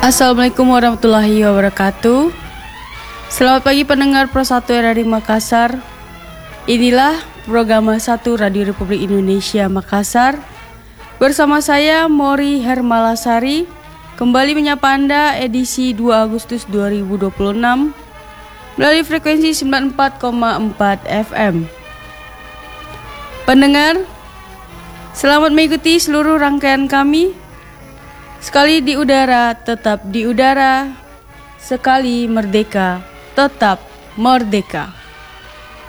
Assalamualaikum warahmatullahi wabarakatuh. Selamat pagi pendengar Pro 1 RRI Makassar. Inilah program 1 Radio Republik Indonesia Makassar. Bersama saya Mori Hermalasari kembali menyapa Anda edisi 2 Agustus 2026 melalui frekuensi 94,4 FM. Pendengar, selamat mengikuti seluruh rangkaian kami. Sekali di udara, tetap di udara. Sekali merdeka, tetap merdeka.